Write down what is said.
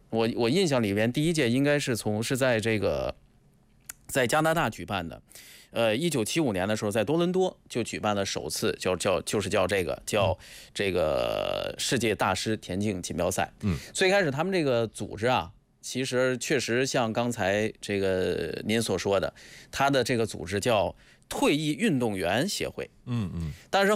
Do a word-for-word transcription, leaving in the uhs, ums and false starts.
我我印象里边第一届应该是从是在这个在加拿大举办的。呃，一九七五年的时候，在多伦多就举办了首次叫叫就是叫这个叫这个世界大师田径锦标赛。 嗯， 最开始他们这个组织啊，其实确实像刚才这个您所说的，他的这个组织叫退役运动员协会。 嗯嗯， 但是